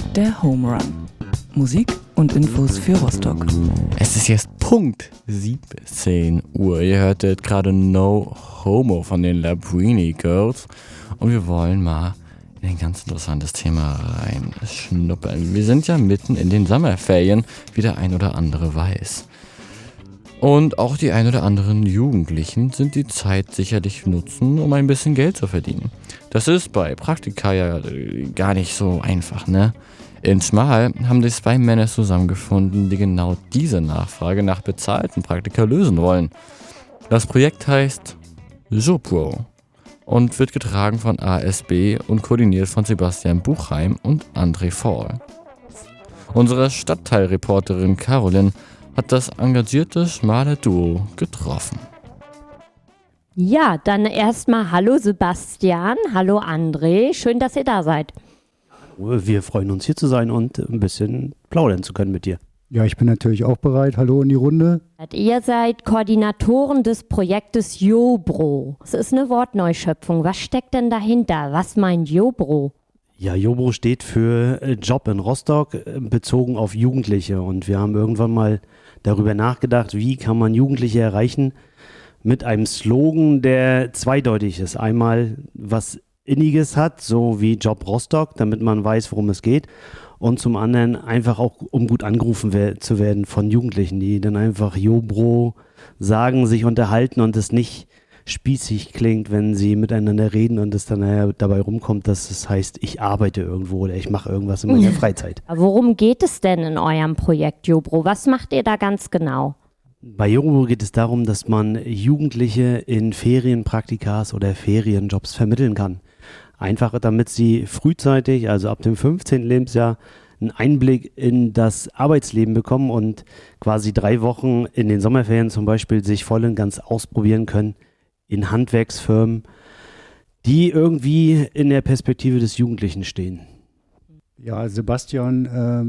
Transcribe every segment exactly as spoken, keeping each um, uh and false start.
Der Home Run. Musik und Infos für Rostock. Es ist jetzt Punkt siebzehn Uhr. Ihr hörtet gerade No Homo von den Labrini Girls. Und wir wollen mal in ein ganz interessantes Thema reinschnuppern. Wir sind ja mitten in den Sommerferien, wie der ein oder andere weiß. Und auch die ein oder anderen Jugendlichen sind die Zeit sicherlich nutzen, um ein bisschen Geld zu verdienen. Das ist bei Praktika ja gar nicht so einfach, ne? In Schmal haben sich zwei Männer zusammengefunden, die genau diese Nachfrage nach bezahlten Praktika lösen wollen. Das Projekt heißt JobPro und wird getragen von A S B und koordiniert von Sebastian Buchheim und André Fall. Unsere Stadtteilreporterin Caroline hat das engagierte Schmaler Duo getroffen. Ja, dann erstmal hallo Sebastian, hallo André, schön, dass ihr da seid. Wir freuen uns hier zu sein und ein bisschen plaudern zu können mit dir. Ja, ich bin natürlich auch bereit. Hallo in die Runde. Ihr seid Koordinatoren des Projektes JobPro. Das ist eine Wortneuschöpfung. Was steckt denn dahinter? Was meint JobPro? Ja, JobPro steht für Job in Rostock, bezogen auf Jugendliche. Und wir haben irgendwann mal darüber nachgedacht, wie kann man Jugendliche erreichen mit einem Slogan, der zweideutig ist. Einmal was Inniges hat, so wie Job Rostock, damit man weiß, worum es geht. Und zum anderen einfach auch, um gut angerufen we- zu werden von Jugendlichen, die dann einfach JobPro sagen, sich unterhalten und es nicht spießig klingt, wenn sie miteinander reden und es dann äh, dabei rumkommt, dass es heißt, ich arbeite irgendwo oder ich mache irgendwas in meiner Freizeit. Worum geht es denn in eurem Projekt JobPro? Was macht ihr da ganz genau? Bei JobPro geht es darum, dass man Jugendliche in Ferienpraktikas oder Ferienjobs vermitteln kann. Einfach damit sie frühzeitig, also ab dem fünfzehnten Lebensjahr, einen Einblick in das Arbeitsleben bekommen und quasi drei Wochen in den Sommerferien zum Beispiel sich voll und ganz ausprobieren können in Handwerksfirmen, die irgendwie in der Perspektive des Jugendlichen stehen. Ja, Sebastian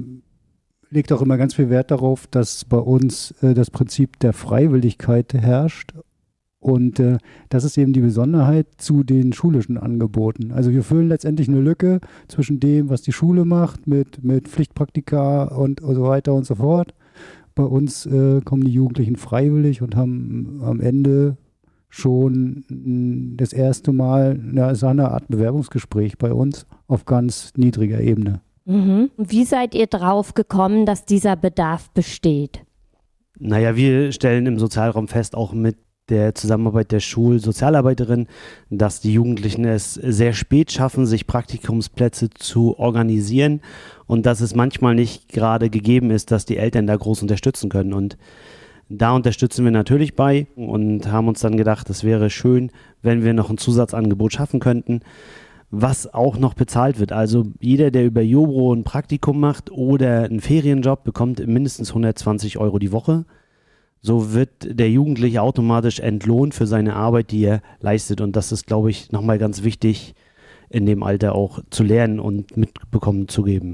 äh, legt auch immer ganz viel Wert darauf, dass bei uns äh, das Prinzip der Freiwilligkeit herrscht. Und äh, das ist eben die Besonderheit zu den schulischen Angeboten. Also wir füllen letztendlich eine Lücke zwischen dem, was die Schule macht, mit, mit Pflichtpraktika und, und so weiter und so fort. Bei uns äh, kommen die Jugendlichen freiwillig und haben am Ende schon mh, das erste Mal ja, so eine Art Bewerbungsgespräch bei uns auf ganz niedriger Ebene. Mhm. Wie seid ihr drauf gekommen, dass dieser Bedarf besteht? Naja, wir stellen im Sozialraum fest, auch mit der Zusammenarbeit der Schulsozialarbeiterin, dass die Jugendlichen es sehr spät schaffen, sich Praktikumsplätze zu organisieren und dass es manchmal nicht gerade gegeben ist, dass die Eltern da groß unterstützen können. Und da unterstützen wir natürlich bei und haben uns dann gedacht, es wäre schön, wenn wir noch ein Zusatzangebot schaffen könnten, was auch noch bezahlt wird. Also jeder, der über JobPro ein Praktikum macht oder einen Ferienjob, bekommt mindestens hundertzwanzig Euro die Woche. So wird der Jugendliche automatisch entlohnt für seine Arbeit, die er leistet. Und das ist, glaube ich, nochmal ganz wichtig, in dem Alter auch zu lernen und mitbekommen zu geben.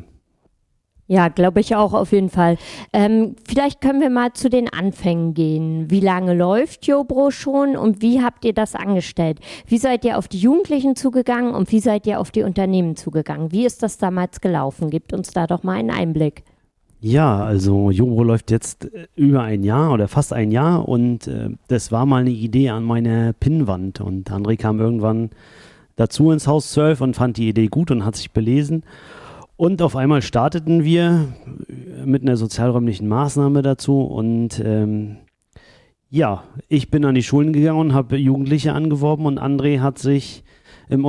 Ja, glaube ich auch auf jeden Fall. Ähm, vielleicht können wir mal zu den Anfängen gehen. Wie lange läuft JobPro schon und wie habt ihr das angestellt? Wie seid ihr auf die Jugendlichen zugegangen und wie seid ihr auf die Unternehmen zugegangen? Wie ist das damals gelaufen? Gebt uns da doch mal einen Einblick. Ja, also JobPro läuft jetzt über ein Jahr oder fast ein Jahr und äh, das war mal eine Idee an meiner Pinnwand und André kam irgendwann dazu ins Haus zwölf und fand die Idee gut und hat sich belesen und auf einmal starteten wir mit einer sozialräumlichen Maßnahme dazu und ähm, ja, ich bin an die Schulen gegangen und habe Jugendliche angeworben und André hat sich im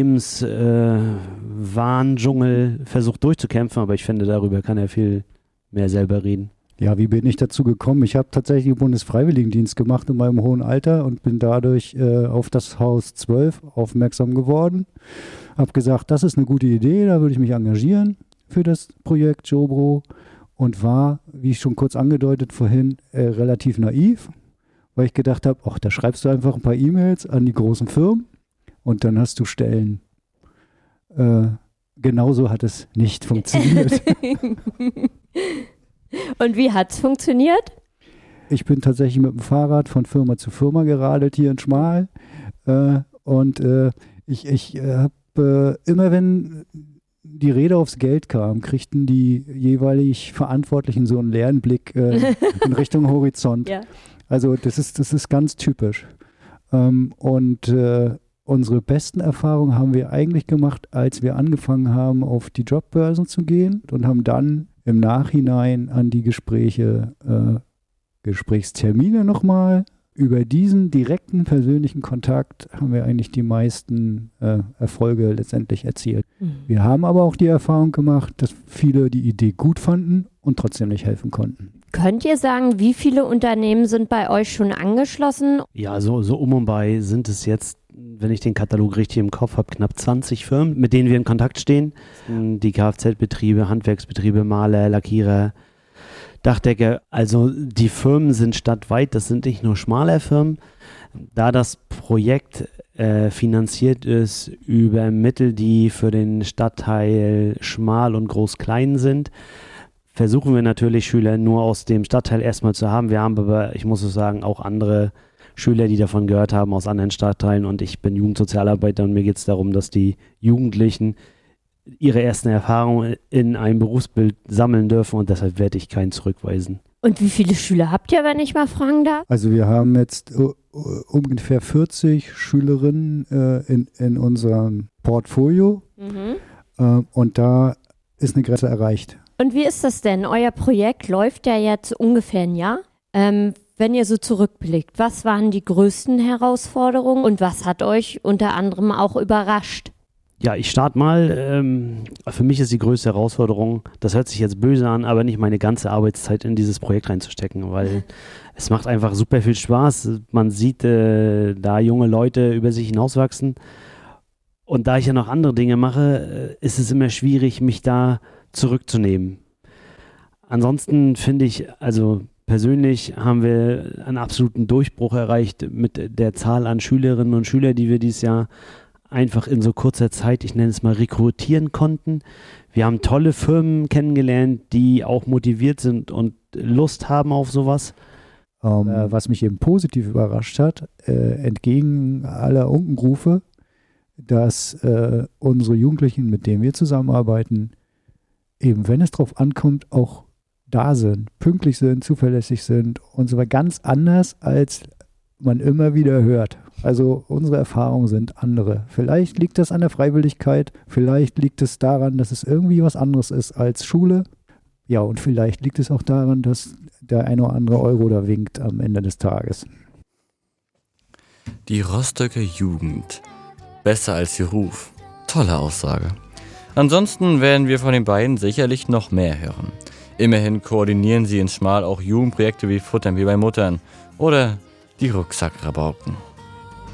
Unternehmenswahndschungel äh, versucht durchzukämpfen, aber ich finde, darüber kann er viel mehr selber reden. Ja, wie bin ich dazu gekommen? Ich habe tatsächlich den Bundesfreiwilligendienst gemacht in meinem hohen Alter und bin dadurch äh, auf das Haus zwölf aufmerksam geworden. Habe gesagt, das ist eine gute Idee, da würde ich mich engagieren für das Projekt JobPro und war, wie ich schon kurz angedeutet vorhin, äh, relativ naiv, weil ich gedacht habe, ach, da schreibst du einfach ein paar E-Mails an die großen Firmen und dann hast du Stellen. Äh, genauso hat es nicht funktioniert. Und wie hat es funktioniert? Ich bin tatsächlich mit dem Fahrrad von Firma zu Firma geradelt hier in Schmal äh, und äh, ich, ich äh, habe äh, immer, wenn die Rede aufs Geld kam, kriegten die jeweilig Verantwortlichen so einen leeren Blick äh, in Richtung Horizont. Ja. Also das ist, das ist ganz typisch. Ähm, und äh, unsere besten Erfahrungen haben wir eigentlich gemacht, als wir angefangen haben, auf die Jobbörsen zu gehen und haben dann im Nachhinein an die Gespräche, äh, Gesprächstermine nochmal. Über diesen direkten persönlichen Kontakt haben wir eigentlich die meisten äh, Erfolge letztendlich erzielt. Mhm. Wir haben aber auch die Erfahrung gemacht, dass viele die Idee gut fanden und trotzdem nicht helfen konnten. Könnt ihr sagen, wie viele Unternehmen sind bei euch schon angeschlossen? Ja, so, so um und bei sind es jetzt, wenn ich den Katalog richtig im Kopf habe, knapp zwanzig Firmen, mit denen wir in Kontakt stehen. Die Kfz-Betriebe, Handwerksbetriebe, Maler, Lackierer, Dachdecker, also die Firmen sind stadtweit, das sind nicht nur Schmaler-Firmen. Da das Projekt äh, finanziert ist über Mittel, die für den Stadtteil Schmal und Groß-Klein sind, versuchen wir natürlich Schüler nur aus dem Stadtteil erstmal zu haben. Wir haben aber, ich muss es sagen, auch andere Schüler, die davon gehört haben aus anderen Stadtteilen, und ich bin Jugendsozialarbeiter und mir geht es darum, dass die Jugendlichen ihre ersten Erfahrungen in einem Berufsbild sammeln dürfen, und deshalb werde ich keinen zurückweisen. Und wie viele Schüler habt ihr, wenn ich mal fragen darf? Also wir haben jetzt uh, uh, ungefähr vierzig Schülerinnen uh, in, in unserem Portfolio mhm. uh, und da ist eine Grenze erreicht. Und wie ist das denn? Euer Projekt läuft ja jetzt ungefähr ein Jahr. Ähm, wenn ihr so zurückblickt, was waren die größten Herausforderungen und was hat euch unter anderem auch überrascht? Ja, ich starte mal. Ähm, für mich ist die größte Herausforderung, das hört sich jetzt böse an, aber nicht meine ganze Arbeitszeit in dieses Projekt reinzustecken, weil es macht einfach super viel Spaß. Man sieht äh, da junge Leute über sich hinauswachsen, und da ich ja noch andere Dinge mache, ist es immer schwierig, mich da zurückzunehmen. Ansonsten finde ich, also persönlich haben wir einen absoluten Durchbruch erreicht mit der Zahl an Schülerinnen und Schülern, die wir dieses Jahr einfach in so kurzer Zeit, ich nenne es mal, rekrutieren konnten. Wir haben tolle Firmen kennengelernt, die auch motiviert sind und Lust haben auf sowas. Ähm, äh, was mich eben positiv überrascht hat, äh, entgegen aller Unkenrufe, dass äh, unsere Jugendlichen, mit denen wir zusammenarbeiten, eben wenn es drauf ankommt, auch da sind, pünktlich sind, zuverlässig sind und so weiter, ganz anders, als man immer wieder hört. Also unsere Erfahrungen sind andere. Vielleicht liegt das an der Freiwilligkeit, vielleicht liegt es daran, dass es irgendwie was anderes ist als Schule. Ja, und vielleicht liegt es auch daran, dass der ein oder andere Euro da winkt am Ende des Tages. Die Rostocker Jugend. Besser als ihr Ruf. Tolle Aussage. Ansonsten werden wir von den beiden sicherlich noch mehr hören. Immerhin koordinieren sie in Schmal auch Jugendprojekte wie Futtern wie bei Muttern oder die Rucksackrabauken.